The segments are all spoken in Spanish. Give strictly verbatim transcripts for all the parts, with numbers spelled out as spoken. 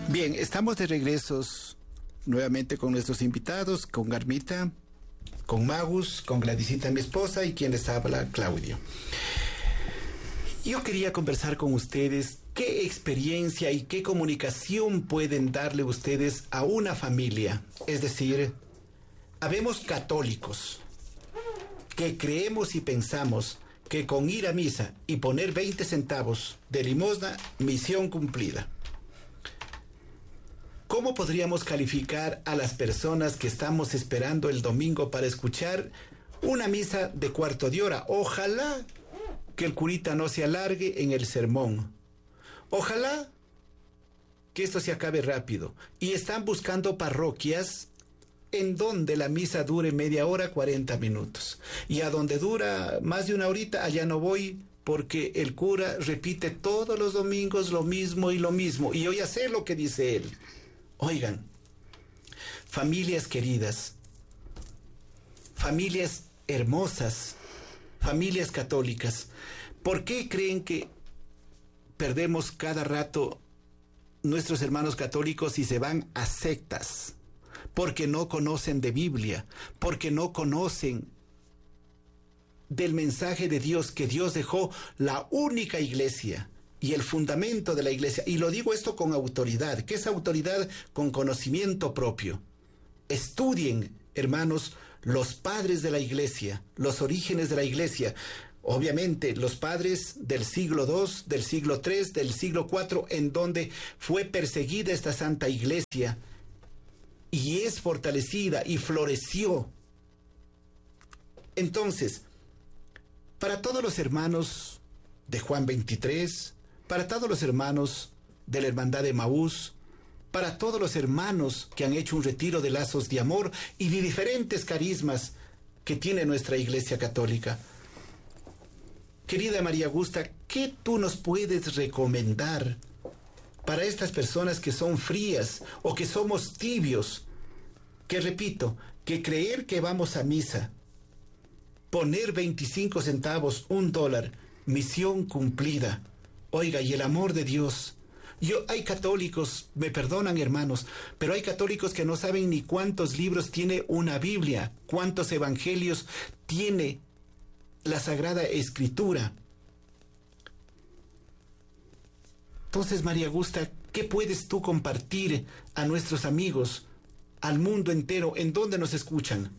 Bien, estamos de regresos nuevamente con nuestros invitados, con Garmita, con Magus, con Gladysita, mi esposa, y quien les habla, Claudio. Yo quería conversar con ustedes qué experiencia y qué comunicación pueden darle ustedes a una familia. Es decir, habemos católicos que creemos y pensamos que con ir a misa y poner veinte centavos de limosna, misión cumplida. ¿Cómo podríamos calificar a las personas que estamos esperando el domingo para escuchar una misa de cuarto de hora? Ojalá que el curita no se alargue en el sermón. Ojalá que esto se acabe rápido. Y están buscando parroquias en donde la misa dure media hora, cuarenta minutos. Y a donde dura más de una horita, allá no voy, porque el cura repite todos los domingos lo mismo y lo mismo. Y yo ya sé lo que dice él. Oigan, familias queridas, familias hermosas, familias católicas, ¿por qué creen que perdemos cada rato nuestros hermanos católicos y se van a sectas? Porque no conocen de Biblia, porque no conocen del mensaje de Dios, que Dios dejó la única iglesia y el fundamento de la iglesia. Y lo digo esto con autoridad. ¿Qué es autoridad? Con conocimiento propio. Estudien, hermanos, los padres de la iglesia, los orígenes de la iglesia. Obviamente, los padres del siglo dos, del siglo tres, del siglo cuatro, en donde fue perseguida esta santa iglesia y es fortalecida y floreció. Entonces, para todos los hermanos de Juan veintitrés, para todos los hermanos de la Hermandad de Emaús, para todos los hermanos que han hecho un retiro de lazos de amor y de diferentes carismas que tiene nuestra Iglesia Católica. Querida María Augusta, ¿qué tú nos puedes recomendar para estas personas que son frías o que somos tibios? Que repito, que creer que vamos a misa, poner veinticinco centavos, un dólar, misión cumplida. Oiga, y el amor de Dios. Yo, hay católicos, me perdonan hermanos, pero hay católicos que no saben ni cuántos libros tiene una Biblia, cuántos evangelios tiene la Sagrada Escritura. Entonces, María Augusta, ¿qué puedes tú compartir a nuestros amigos, al mundo entero, en donde nos escuchan?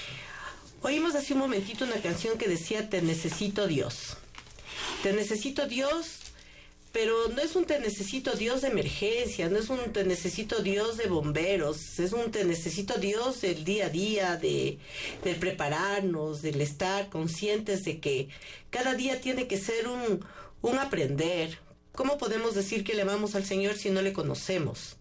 Oímos hace un momentito una canción que decía, te necesito Dios. Te necesito Dios, pero no es un te necesito Dios de emergencia, no es un te necesito Dios de bomberos, es un te necesito Dios del día a día, de, del prepararnos, del estar conscientes de que cada día tiene que ser un, un aprender. ¿Cómo podemos decir que le amamos al Señor si no le conocemos?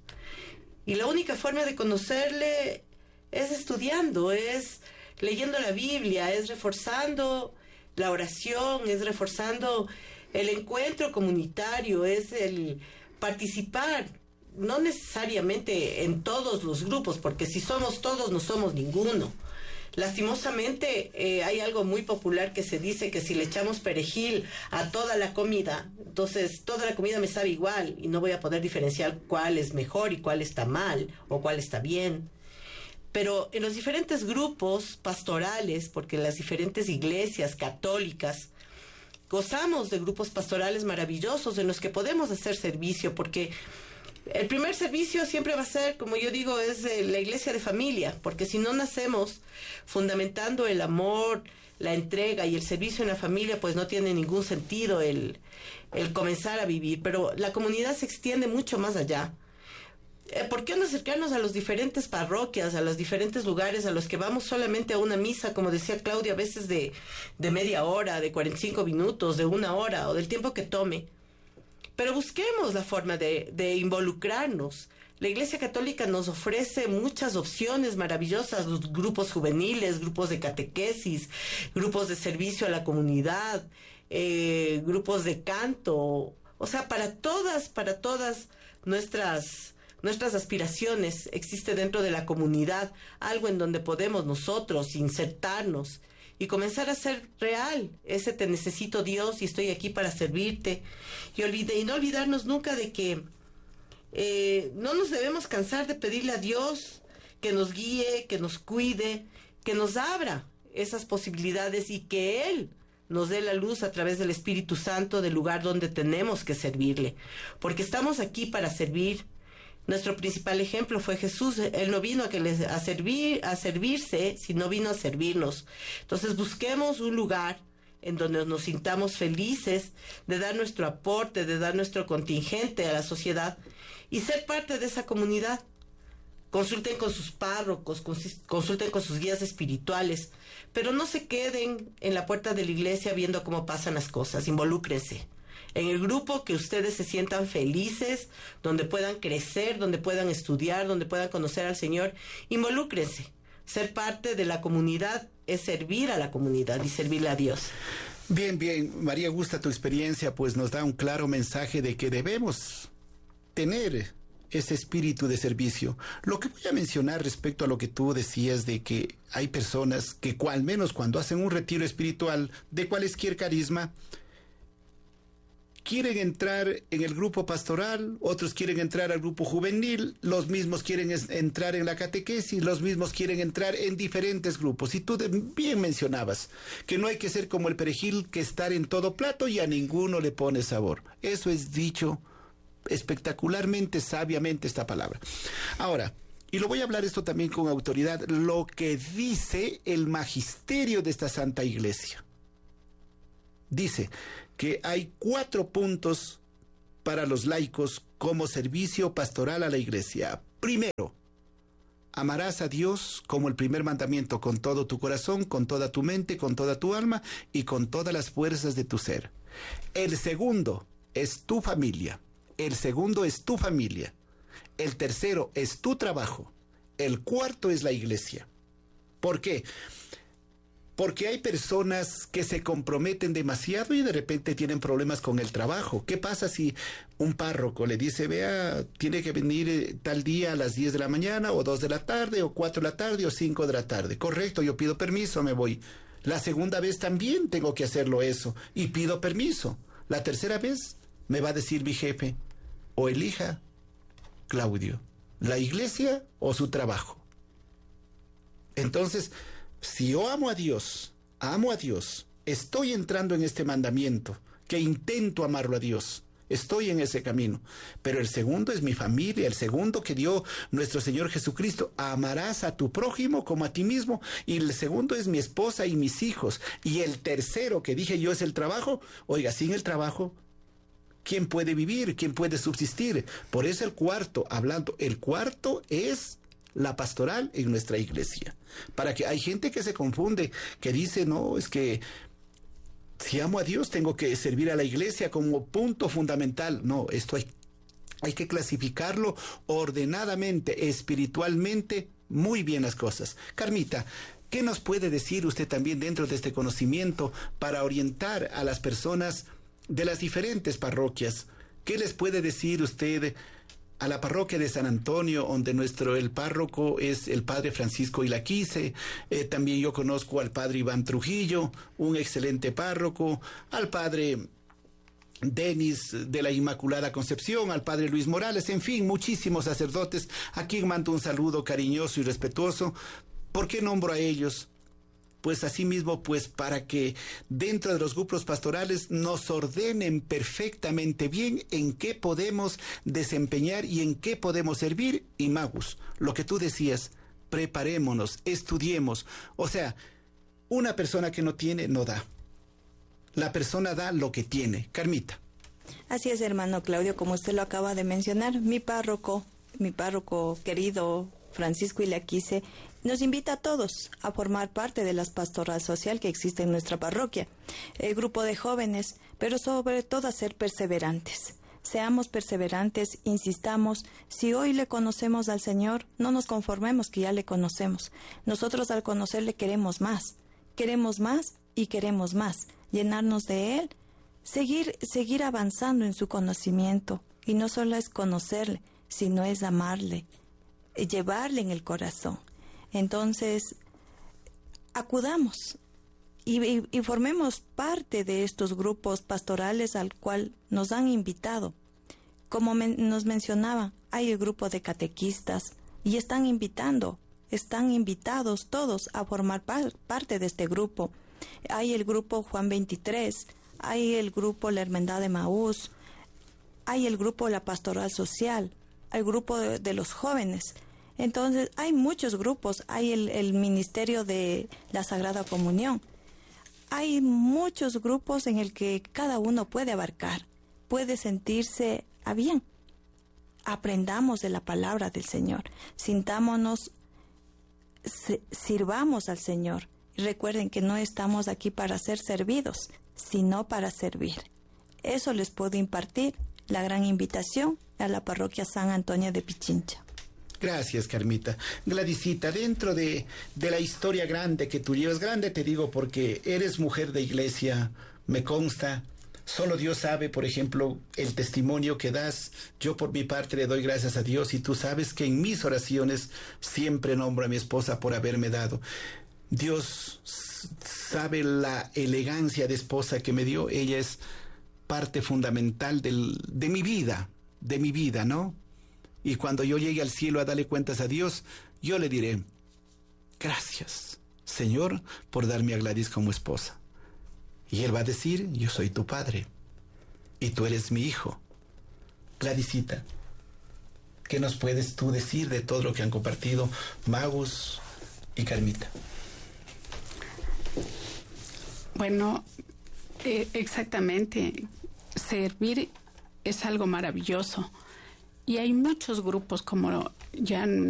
Y la única forma de conocerle es estudiando, es leyendo la Biblia, es reforzando la oración, es reforzando el encuentro comunitario, es el participar, no necesariamente en todos los grupos, porque si somos todos no somos ninguno. Lastimosamente eh, hay algo muy popular que se dice que si le echamos perejil a toda la comida, entonces toda la comida me sabe igual y no voy a poder diferenciar cuál es mejor y cuál está mal o cuál está bien. Pero en los diferentes grupos pastorales, porque las diferentes iglesias católicas gozamos de grupos pastorales maravillosos en los que podemos hacer servicio, porque el primer servicio siempre va a ser, como yo digo, es la iglesia de familia, porque si no nacemos fundamentando el amor, la entrega y el servicio en la familia, pues no tiene ningún sentido el, el comenzar a vivir. Pero la comunidad se extiende mucho más allá. ¿Por qué no acercarnos a las diferentes parroquias, a los diferentes lugares a los que vamos solamente a una misa, como decía Claudia, a veces de, de media hora, de cuarenta y cinco minutos, de una hora o del tiempo que tome? Pero busquemos la forma de, de involucrarnos. La Iglesia Católica nos ofrece muchas opciones maravillosas, los grupos juveniles, grupos de catequesis, grupos de servicio a la comunidad, eh, grupos de canto. O sea, para todas, para todas nuestras... Nuestras aspiraciones, existe dentro de la comunidad algo en donde podemos nosotros insertarnos y comenzar a ser real ese te necesito Dios y estoy aquí para servirte. Y, olvide, y no olvidarnos nunca de que Eh, no nos debemos cansar de pedirle a Dios que nos guíe, que nos cuide, que nos abra esas posibilidades y que Él nos dé la luz a través del Espíritu Santo del lugar donde tenemos que servirle. Porque estamos aquí para servir. Nuestro principal ejemplo fue Jesús. Él no vino a, que les, a, servir, a servirse, sino vino a servirnos. Entonces busquemos un lugar en donde nos sintamos felices de dar nuestro aporte, de dar nuestro contingente a la sociedad y ser parte de esa comunidad. Consulten con sus párrocos, consulten con sus guías espirituales, pero no se queden en la puerta de la iglesia viendo cómo pasan las cosas. Involúcrense en el grupo que ustedes se sientan felices, donde puedan crecer, donde puedan estudiar, donde puedan conocer al Señor. Involúcrense. Ser parte de la comunidad es servir a la comunidad y servirle a Dios. Bien, bien, María Augusta, tu experiencia pues nos da un claro mensaje de que debemos tener ese espíritu de servicio. Lo que voy a mencionar respecto a lo que tú decías de que hay personas que al menos cuando hacen un retiro espiritual de cualquier carisma, quieren entrar en el grupo pastoral, otros quieren entrar al grupo juvenil, los mismos quieren es, entrar en la catequesis, los mismos quieren entrar en diferentes grupos. Y tú de, bien mencionabas que no hay que ser como el perejil, que estar en todo plato y a ninguno le pone sabor. Eso es dicho espectacularmente, sabiamente esta palabra. Ahora, y lo voy a hablar esto también con autoridad, lo que dice el magisterio de esta Santa Iglesia. Dice que hay cuatro puntos para los laicos como servicio pastoral a la Iglesia. Primero, amarás a Dios como el primer mandamiento con todo tu corazón, con toda tu mente, con toda tu alma y con todas las fuerzas de tu ser. El segundo es tu familia. El segundo es tu familia. El tercero es tu trabajo. El cuarto es la iglesia. ¿Por qué? Porque hay personas que se comprometen demasiado y de repente tienen problemas con el trabajo. ¿Qué pasa si un párroco le dice, vea, tiene que venir tal día a las diez de la mañana o dos de la tarde o cuatro de la tarde o cinco de la tarde? Correcto, yo pido permiso, me voy. La segunda vez también tengo que hacerlo eso y pido permiso. La tercera vez me va a decir mi jefe, o elija, Claudio, la iglesia o su trabajo. Entonces, si yo amo a Dios, amo a Dios, estoy entrando en este mandamiento, que intento amarlo a Dios, estoy en ese camino. Pero el segundo es mi familia, el segundo que dio nuestro Señor Jesucristo, amarás a tu prójimo como a ti mismo, y el segundo es mi esposa y mis hijos, y el tercero que dije yo es el trabajo. Oiga, sin el trabajo, ¿quién puede vivir? ¿Quién puede subsistir? Por eso el cuarto, hablando, el cuarto es la pastoral en nuestra iglesia. Para que hay gente que se confunde, que dice, no, es que si amo a Dios tengo que servir a la iglesia como punto fundamental. No, esto hay, hay que clasificarlo ordenadamente, espiritualmente, muy bien las cosas. Carmita, ¿qué nos puede decir usted también dentro de este conocimiento para orientar a las personas de las diferentes parroquias? ¿Qué les puede decir usted a la parroquia de San Antonio, donde nuestro el párroco es el padre Francisco Ilaquice? Eh, también yo conozco al padre Iván Trujillo, un excelente párroco, al padre Denis de la Inmaculada Concepción, al padre Luis Morales, en fin, muchísimos sacerdotes, a quien mando un saludo cariñoso y respetuoso. ¿Por qué nombro a ellos? Pues asimismo, pues para que dentro de los grupos pastorales nos ordenen perfectamente bien en qué podemos desempeñar y en qué podemos servir. Y Magus, lo que tú decías, preparémonos, estudiemos. O sea, una persona que no tiene, no da. La persona da lo que tiene. Carmita. Así es, hermano Claudio, como usted lo acaba de mencionar, mi párroco, mi párroco querido Francisco Ilaquice, nos invita a todos a formar parte de la pastoral social que existe en nuestra parroquia, el grupo de jóvenes, pero sobre todo a ser perseverantes. Seamos perseverantes, insistamos. Si hoy le conocemos al Señor, no nos conformemos que ya le conocemos. Nosotros al conocerle queremos más, queremos más y queremos más, llenarnos de Él, seguir, seguir avanzando en su conocimiento. Y no solo es conocerle, sino es amarle, llevarle en el corazón. Entonces, acudamos y, y, y formemos parte de estos grupos pastorales al cual nos han invitado. Como men- nos mencionaba, hay el grupo de catequistas y están invitando, están invitados todos a formar par- parte de este grupo. Hay el grupo Juan veintitrés, hay el grupo La Hermandad de Maús, hay el grupo La Pastoral Social, el grupo de, de los jóvenes. Entonces, hay muchos grupos, hay el, el Ministerio de la Sagrada Comunión. Hay muchos grupos en el que cada uno puede abarcar, puede sentirse a bien. Aprendamos de la palabra del Señor, sintámonos, se, sirvamos al Señor. Y recuerden que no estamos aquí para ser servidos, sino para servir. Eso les puedo impartir la gran invitación a la parroquia San Antonio de Pichincha. Gracias, Carmita. Gladysita, dentro de, de la historia grande que tú llevas, grande te digo porque eres mujer de iglesia, me consta, solo Dios sabe, por ejemplo, el testimonio que das. Yo por mi parte le doy gracias a Dios y tú sabes que en mis oraciones siempre nombro a mi esposa por haberme dado. Dios sabe la elegancia de esposa que me dio, ella es parte fundamental del, de mi vida, de mi vida, ¿no? Y cuando yo llegue al cielo a darle cuentas a Dios, yo le diré, gracias, Señor, por darme a Gladys como esposa. Y Él va a decir, yo soy tu padre, y tú eres mi hijo. Gladysita, ¿qué nos puedes tú decir de todo lo que han compartido Maús y Carmita? Bueno, eh, exactamente, servir es algo maravilloso. Y hay muchos grupos, como ya han